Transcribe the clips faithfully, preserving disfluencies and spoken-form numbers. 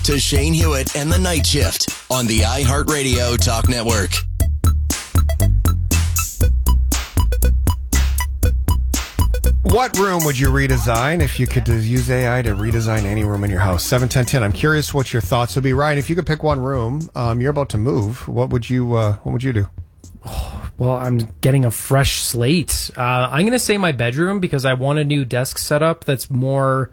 to Shane Hewitt and the Night Shift on the iHeartRadio Talk Network. What room would you redesign if you could use A I to redesign any room in your house? seven ten ten. I'm curious what your thoughts would be. Ryan, if you could pick one room, um, you're about to move. What would you uh, What would you do? Well, I'm getting a fresh slate. Uh, I'm going to say my bedroom because I want a new desk setup that's more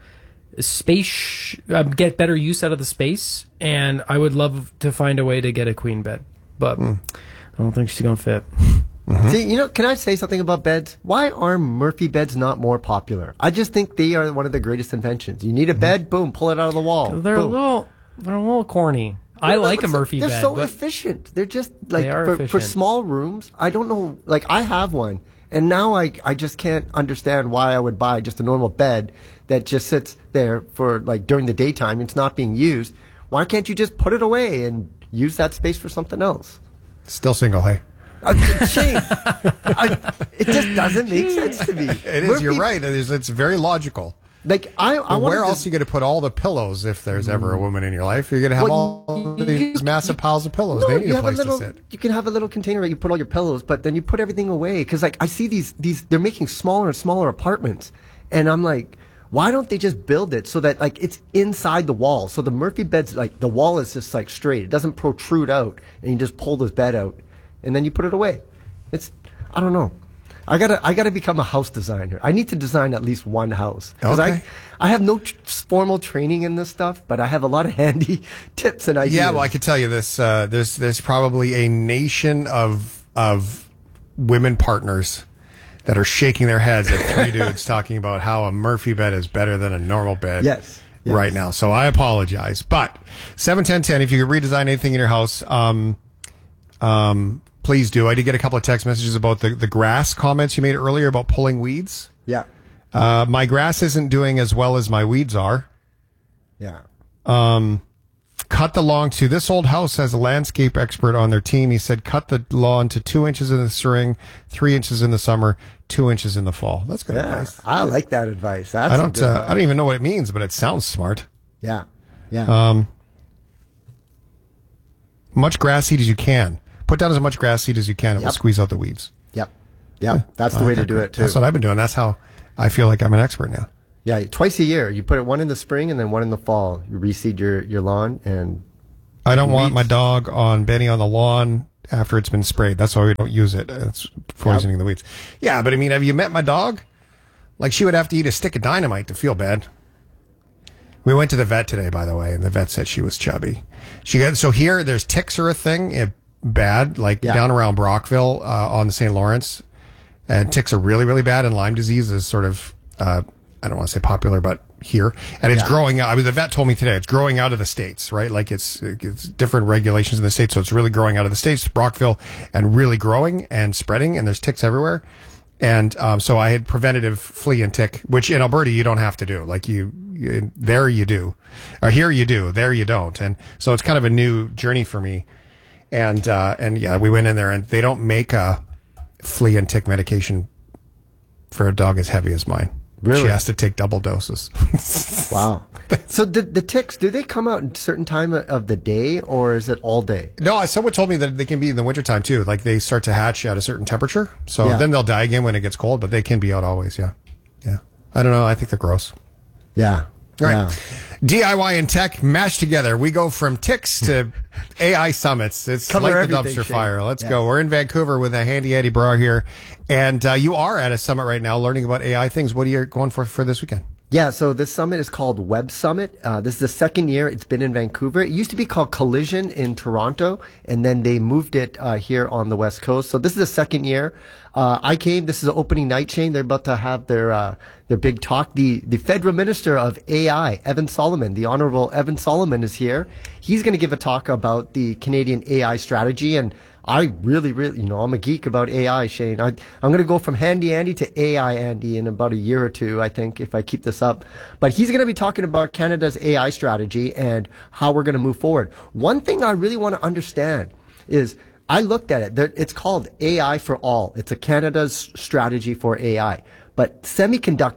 space, uh, get better use out of the space, and I would love to find a way to get a queen bed, but mm. I don't think she's going to fit. Mm-hmm. See, you know, can I say something about beds? Why are Murphy beds not more popular? I just think they are one of the greatest inventions. You need a bed, boom, pull it out of the wall. They're boom. a little, they're a little corny. I like a Murphy they're bed. They're so but efficient. They're just like they are for, efficient. for small rooms. I don't know. Like I have one, and now I I just can't understand why I would buy just a normal bed that just sits there for like during the daytime. It's not being used. Why can't you just put it away and use that space for something else? Still single, hey. Uh, Shane, I, it just doesn't make sense to me. It is. Murphy, You're right. It is, it's very logical. Like I, I where else else are you going to put all the pillows if there's ever a woman in your life? You're going to have well, all you, these you, massive you, piles of pillows. No, they need you a have place a little, to sit. You can have a little container where you put all your pillows, but then you put everything away. Because like I see these these they're making smaller and smaller apartments, and I'm like, why don't they just build it so that like it's inside the wall? So the Murphy bed's like the wall is just like straight. It doesn't protrude out, and you just pull this bed out, and then you put it away. It's I don't know. I gotta, I gotta become a house designer. I need to design at least one house because okay. I, I have no tr- formal training in this stuff, but I have a lot of handy tips and ideas. Yeah, well, I can tell you this. Uh, there's, there's probably a nation of of women partners that are shaking their heads at three dudes talking about how a Murphy bed is better than a normal bed. Yes. Yes. Right now, so I apologize. But seven ten ten, if you could redesign anything in your house, um, um. please do. I did get a couple of text messages about the, the grass comments you made earlier about pulling weeds. Yeah. Uh, my grass isn't doing as well as my weeds are. Yeah. Um, cut the lawn to this old house has a landscape expert on their team. He said, cut the lawn to two inches in the spring, three inches in the summer, two inches in the fall. That's good yeah, advice. I like that advice. That's I don't, uh, advice. I don't even know what it means, but it sounds smart. Yeah. Yeah. Um, much grass seed as you can. Put down as much grass seed as you can. It Yep. will squeeze out the weeds. Yep. Yep. That's the way to do it, too. That's what I've been doing. That's how I feel like I'm an expert now. Yeah, twice a year. You put it one in the spring and then one in the fall. You reseed your, your lawn and... I don't want weeds. my dog on Benny on the lawn after it's been sprayed. That's why we don't use it. It's poisoning Yep. the weeds. Yeah, but I mean, have you met my dog? Like, she would have to eat a stick of dynamite to feel bad. We went to the vet today, by the way, and the vet said she was chubby. She got so here, there's ticks are a thing. It, bad, like Yeah. down around Brockville uh, on the Saint Lawrence. And ticks are really, really bad, and Lyme disease is sort of, uh, I don't want to say popular, but here. And it's Yeah. growing out. I mean, the vet told me today, it's growing out of the States, right? Like it's, it's different regulations in the States, so it's really growing out of the States, Brockville, and really growing and spreading, and there's ticks everywhere. And um, so I had preventative flea and tick, which in Alberta you don't have to do. Like you, you, there you do. Or here you do, there you don't. And so it's kind of a new journey for me. And uh, and yeah, we went in there, and they don't make a flea and tick medication for a dog as heavy as mine. Really? She has to take double doses. Wow. So the, the ticks, do they come out at a certain time of the day, or is it all day? No, someone told me that they can be in the wintertime too. Like they start to hatch at a certain temperature. So Yeah. then they'll die again when it gets cold, but they can be out always. Yeah. Yeah. I don't know. I think they're gross. Yeah. All right. Yeah. D I Y and tech mashed together. We go from ticks to A I summits. It's Cover like the everything, dumpster Shane. fire. Let's Yeah. go. We're in Vancouver with a handy Eddie Brar here. And uh, you are at a summit right now learning about A I things. What are you going for for this weekend? Yeah, so this summit is called Web Summit. Uh, this is the second year it's been in Vancouver. It used to be called Collision in Toronto, and then they moved it uh, here on the West Coast. So this is the second year. Uh, I came. This is the opening night, Shane. They're about to have their uh, their big talk. The the federal minister of A I, Evan Solomon, the Honorable Evan Solomon, is here. He's going to give a talk about the Canadian A I strategy. And I really, really, you know, I'm a geek about A I, Shane. I, I'm going to go from Handy Andy to A I Andy in about a year or two, I think, if I keep this up. But he's going to be talking about Canada's A I strategy and how we're going to move forward. One thing I really want to understand is I looked at it. There, it's called A I for All. It's a Canada's strategy for A I. But semiconductors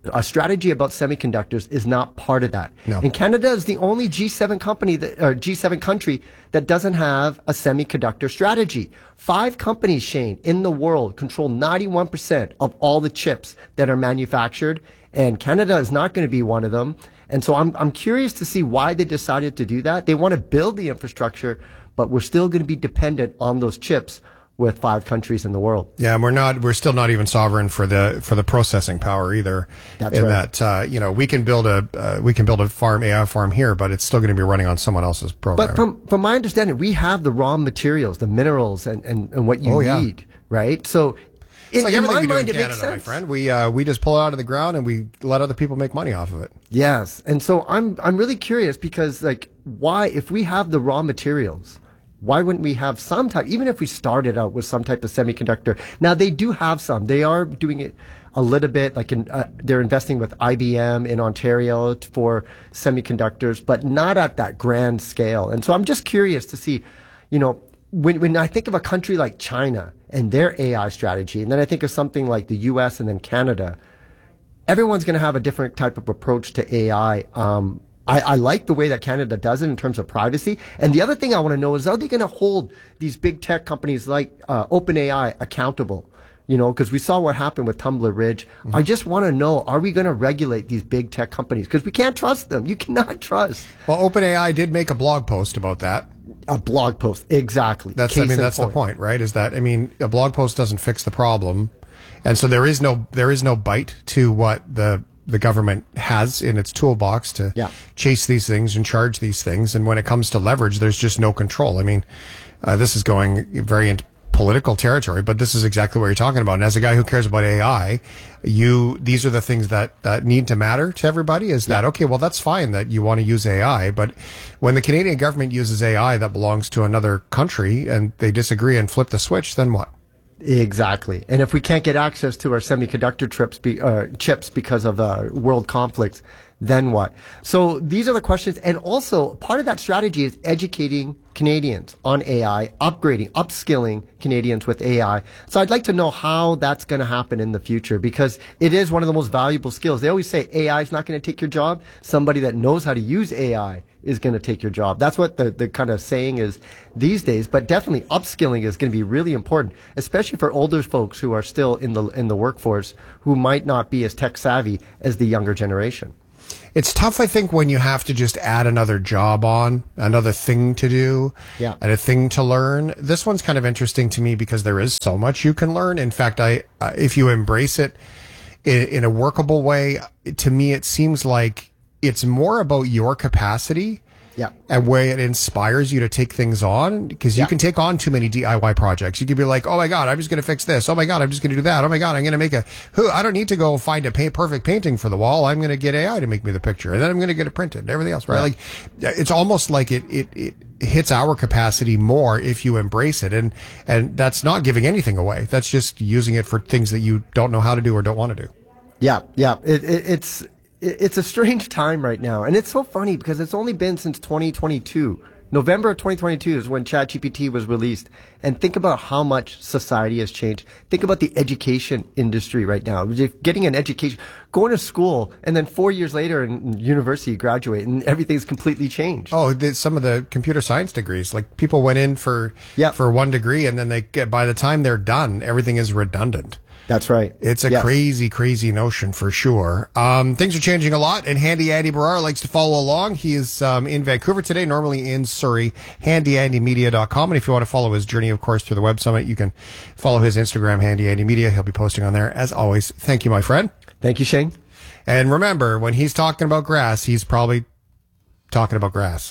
A strategy about semiconductors is not part of that. No. And Canada is the only G seven company that, or G seven country that doesn't have a semiconductor strategy. Five companies, Shane, in the world control ninety-one percent of all the chips that are manufactured, and Canada is not going to be one of them. And so I'm I'm curious to see why they decided to do that. They want to build the infrastructure, but we're still going to be dependent on those chips with five countries in the world. Yeah, and we're not. We're still not even sovereign for the for the processing power either. That's in right. that uh, you know we can build a uh, we can build a farm A I farm here, but it's still going to be running on someone else's program. But from from my understanding, we have the raw materials, the minerals, and and, and what you Oh, yeah. need, right? So. It's In, like in everything my we do in mind, it Canada, makes my sense. friend. We uh, we just pull it out of the ground and we let other people make money off of it. Yes, and so I'm I'm really curious because like why if we have the raw materials, why wouldn't we have some type? Even if we started out with some type of semiconductor, now they do have some. They are doing it a little bit. Like in, uh, they're investing with I B M in Ontario t- for semiconductors, but not at that grand scale. And so I'm just curious to see, you know, when when I think of a country like China and their A I strategy, and then I think of something like the U S and then Canada, everyone's going to have a different type of approach to A I. Um, I, I like the way that Canada does it in terms of privacy. And the other thing I want to know is, are they going to hold these big tech companies like uh, OpenAI accountable? You know, because we saw what happened with Tumblr Ridge. Mm-hmm. I just want to know, are we going to regulate these big tech companies? Because we can't trust them. You cannot trust. Well, OpenAI did make a blog post about that. A blog post, exactly. That's Case I mean in that's point. the point, right? Is that I mean a blog post doesn't fix the problem, and so there is no there is no bite to what the the government has in its toolbox to Yeah. chase these things and charge these things. And when it comes to leverage, there's just no control. I mean, uh, this is going very into political territory, but this is exactly what you're talking about. And as a guy who cares about A I, you these are the things that, that need to matter to everybody. Is that okay? Well, that's fine that you want to use A I, but when the Canadian government uses A I that belongs to another country and they disagree and flip the switch, then what? Exactly. And if we can't get access to our semiconductor trips be, uh, chips because of uh, world conflicts, then what? So these are the questions. And also part of that strategy is educating Canadians on A I, upgrading, upskilling Canadians with A I. So I'd like to know how that's going to happen in the future, because it is one of the most valuable skills. They always say A I is not going to take your job. Somebody that knows how to use A I is going to take your job. That's what the, the kind of saying is these days. But definitely upskilling is going to be really important, especially for older folks who are still in the in the workforce, who might not be as tech savvy as the younger generation. It's tough, I think, when you have to just add another job on, another thing to do, Yeah. and a thing to learn. This one's kind of interesting to me because there is so much you can learn. In fact, I uh, if you embrace it in, in a workable way, to me, it seems like it's more about your capacity. Yeah. And where it inspires you to take things on, because you Yeah. can take on too many D I Y projects. You could be like, oh my God, I'm just going to fix this. Oh my God, I'm just going to do that. Oh my God, I'm going to make a, who, I don't need to go find a paint, perfect painting for the wall. I'm going to get A I to make me the picture, and then I'm going to get it printed and everything else, right? Like, it's almost like it, it, it hits our capacity more if you embrace it. And, and that's not giving anything away. That's just using it for things that you don't know how to do or don't want to do. Yeah, yeah. It, it, it's it, it's a strange time right now, and it's so funny because it's only been since twenty twenty-two. November of twenty twenty-two is when ChatGPT was released. And think about how much society has changed. Think about the education industry right now. Getting an education, going to school, and then four years later in university, you graduate, and everything's completely changed. Oh, the, some of the computer science degrees, like people went in for Yep. for one degree, and then they get, by the time they're done, everything is redundant. That's right. It's a Yes. crazy, crazy notion for sure. Um, things are changing a lot, and Handy Andy Barrar likes to follow along. He is um, in Vancouver today, normally in Surrey, handy andy media dot com. And if you want to follow his journey, of course, through the Web Summit, you can follow his Instagram, Handy Andy Media. He'll be posting on there, as always. Thank you, my friend. Thank you, Shane. And remember, when he's talking about grass, he's probably talking about grass.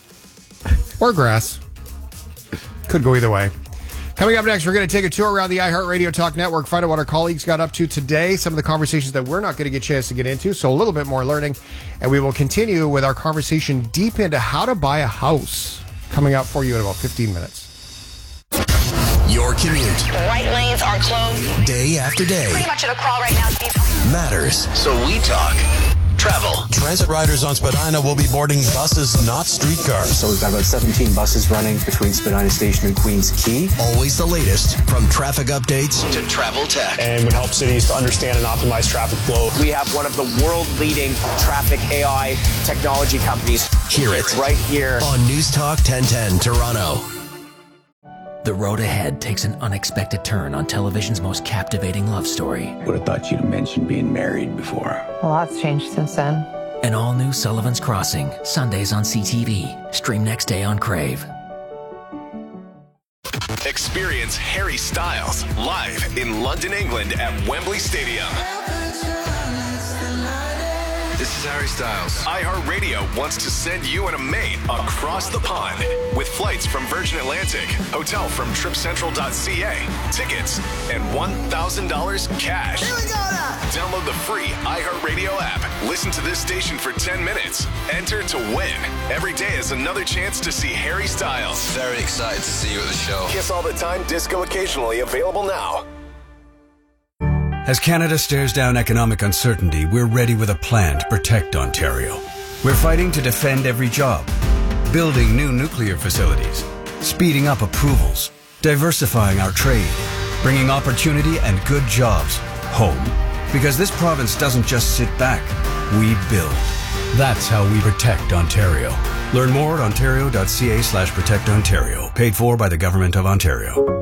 Or grass. Could go either way. Coming up next, we're going to take a tour around the iHeartRadio Talk Network, find out what our colleagues got up to today, some of the conversations that we're not going to get a chance to get into, so a little bit more learning. And we will continue with our conversation deep into how to buy a house, coming up for you in about fifteen minutes. Your commute. The right lanes are closed. Day after day Pretty much at a crawl right now. Speed. matters. So we talk travel. Transit riders on Spadina will be boarding buses, not streetcars. So we've got about seventeen buses running between Spadina Station and Queens Quay. Always the latest, from traffic updates to travel tech. And would help cities to understand and optimize traffic flow. We have one of the world-leading traffic A I technology companies. Hear it right here on News Talk ten ten Toronto. The road ahead takes an unexpected turn on television's most captivating love story. Would have thought you'd have mentioned being married before. A lot's changed since then. An all-new Sullivan's Crossing, Sundays on C T V. Stream next day on Crave. Experience Harry Styles live in London, England at Wembley Stadium. This is Harry Styles. iHeartRadio wants to send you and a mate across the pond with flights from Virgin Atlantic, hotel from trip central dot c a, tickets, and one thousand dollars cash. Here we go now. Download the free iHeartRadio app. Listen to this station for ten minutes. Enter to win. Every day is another chance to see Harry Styles. Very excited to see you at the show. Kiss All the Time, disco occasionally, available now. As Canada stares down economic uncertainty, we're ready with a plan to protect Ontario. We're fighting to defend every job, building new nuclear facilities, speeding up approvals, diversifying our trade, bringing opportunity and good jobs home. Because this province doesn't just sit back, we build. That's how we protect Ontario. Learn more at ontario.ca slash protect Ontario. Paid for by the Government of Ontario.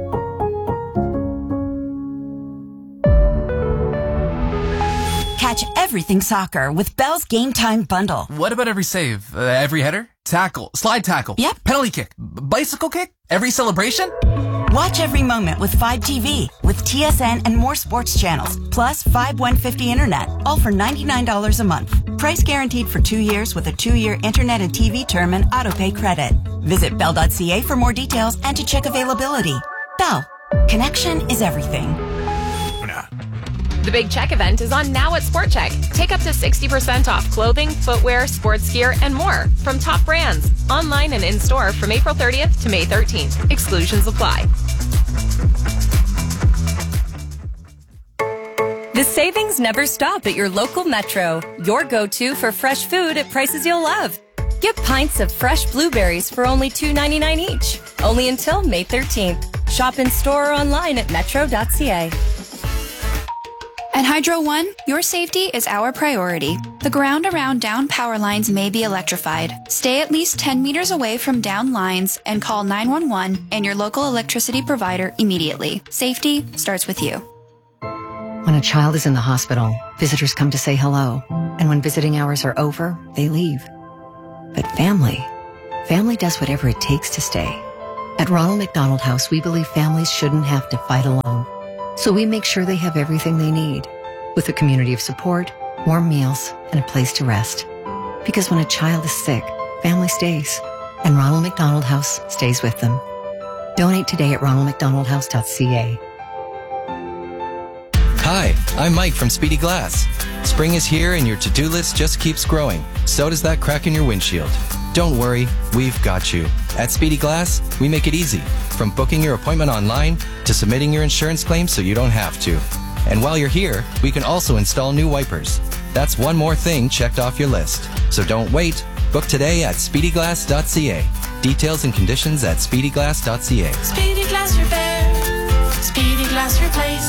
Catch everything soccer with Bell's Game Time Bundle. What about every save? Uh, every header? Tackle? Slide tackle? Yep. Penalty kick? B- bicycle kick? Every celebration? Watch every moment with Fibe T V, with T S N and more sports channels, plus Fibe one fifty Internet, all for ninety-nine dollars a month. Price guaranteed for two years with a two-year Internet and T V term and autopay credit. Visit bell dot c a for more details and to check availability. Bell. Connection is everything. The Big Check event is on now at Sport Check. Take up to sixty percent off clothing, footwear, sports gear, and more from top brands. Online and in-store from April thirtieth to May thirteenth. Exclusions apply. The savings never stop at your local Metro. Your go-to for fresh food at prices you'll love. Get pints of fresh blueberries for only two ninety-nine each. Only until May thirteenth. Shop in store or online at metro dot c a. At Hydro One, your safety is our priority. The ground around down power lines may be electrified. Stay at least ten meters away from down lines and call nine one one and your local electricity provider immediately. Safety starts with you. When a child is in the hospital, visitors come to say hello. And when visiting hours are over, they leave. But family, family does whatever it takes to stay. At Ronald McDonald House, we believe families shouldn't have to fight alone. So we make sure they have everything they need, with a community of support, warm meals, and a place to rest. Because when a child is sick, family stays, and Ronald McDonald House stays with them. Donate today at ronald mcdonald house dot c a. Hi, I'm Mike from Speedy Glass. Spring is here and your to-do list just keeps growing. So does that crack in your windshield. Don't worry, we've got you. At Speedy Glass, we make it easy. From booking your appointment online to submitting your insurance claim so you don't have to. And while you're here, we can also install new wipers. That's one more thing checked off your list. So don't wait. Book today at speedy glass dot c a. Details and conditions at speedy glass dot c a. Speedy Glass Repair. Speedy Glass Replace.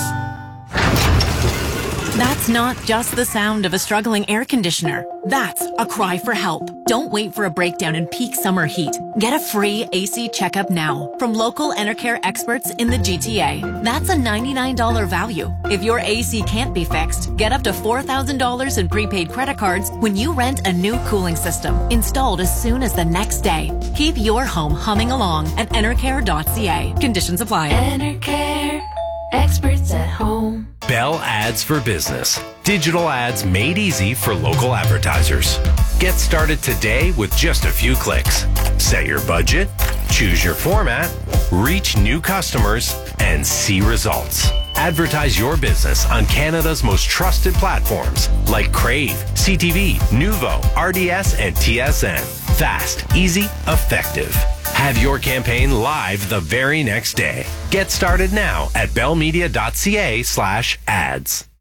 That's not just the sound of a struggling air conditioner. That's a cry for help. Don't wait for a breakdown in peak summer heat. Get a free A C checkup now from local Enercare experts in the G T A. That's a ninety-nine dollars value. If your A C can't be fixed, get up to four thousand dollars in prepaid credit cards when you rent a new cooling system installed as soon as the next day. Keep your home humming along at enercare dot c a. Conditions apply. Enercare. Experts at home. Bell Ads for Business. Digital ads made easy for local advertisers. Get started today with just a few clicks. Set your budget, choose your format, reach new customers, and see results. Advertise your business on Canada's most trusted platforms like Crave, C T V, Nuvo, R D S, and T S N. Fast, easy, effective. Have your campaign live the very next day. Get started now at bellmedia dot c a slash ads.